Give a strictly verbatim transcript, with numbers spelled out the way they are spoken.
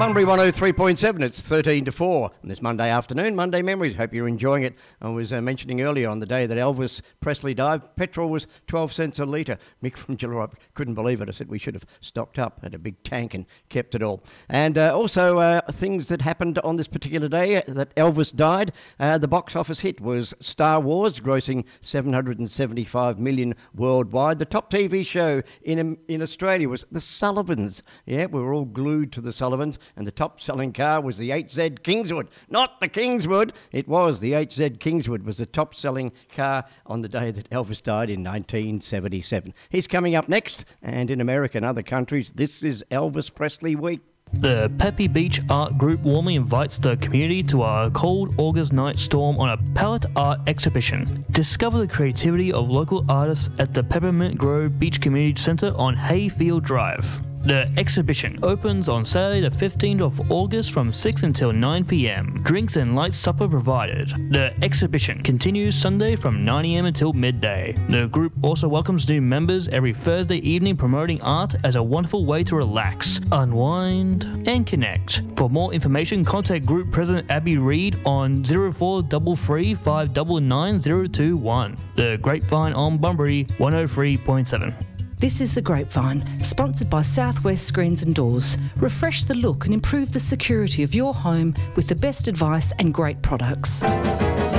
Bunbury one oh three point seven, it's thirteen to four on this Monday afternoon. Monday Memories, hope you're enjoying it. I was uh, mentioning earlier on the day that Elvis Presley died, petrol was twelve cents a litre. Mick from Gillroy couldn't believe it. I said we should have stocked up, had a big tank and kept it all. And uh, also uh, things that happened on this particular day that Elvis died. Uh, the box office hit was Star Wars, grossing seven hundred seventy-five million worldwide. The top T V show in, in Australia was The Sullivans. Yeah, we were all glued to The Sullivans. And the top-selling car was the H Z Kingswood. Not the Kingswood. It was. The H Z Kingswood was the top-selling car on the day that Elvis died in nineteen seventy-seven. He's coming up next. And in America and other countries, this is Elvis Presley Week. The Peppy Beach Art Group warmly invites the community to a cold August night storm on a palette art exhibition. Discover the creativity of local artists at the Peppermint Grove Beach Community Centre on Hayfield Drive. The exhibition opens on Saturday the fifteenth of August from six until nine p m. Drinks and light supper provided. The exhibition continues Sunday from nine a m until midday. The group also welcomes new members every Thursday evening, promoting art as a wonderful way to relax, unwind, and connect. For more information, contact Group President Abby Reid on zero four three three, five nine nine, zero two one. The Grapevine on Bunbury one oh three point seven. This is The Grapevine, sponsored by Southwest Screens and Doors. Refresh the look and improve the security of your home with the best advice and great products.